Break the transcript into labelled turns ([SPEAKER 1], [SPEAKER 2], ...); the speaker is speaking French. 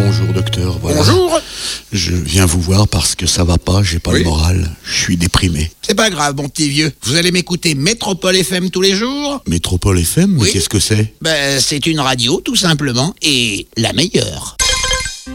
[SPEAKER 1] Bonjour docteur, voilà.
[SPEAKER 2] Bonjour.
[SPEAKER 1] Je viens vous voir parce que ça va pas, j'ai pas le moral, je suis déprimé.
[SPEAKER 2] C'est pas grave, mon petit vieux. Vous allez m'écouter Métropole FM tous les jours.
[SPEAKER 1] Métropole FM, mais
[SPEAKER 2] Oui.
[SPEAKER 1] qu'est-ce que c'est?
[SPEAKER 2] C'est une radio, tout simplement, et la meilleure.